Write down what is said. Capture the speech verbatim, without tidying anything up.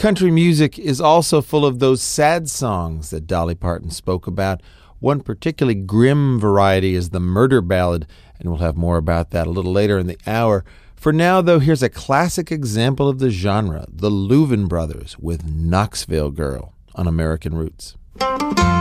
country music is also full of those sad songs that Dolly Parton spoke about. One particularly grim variety is the murder ballad, and we'll have more about that a little later in the hour. For now, though, here's a classic example of the genre, the Louvin Brothers with Knoxville Girl on American Roots.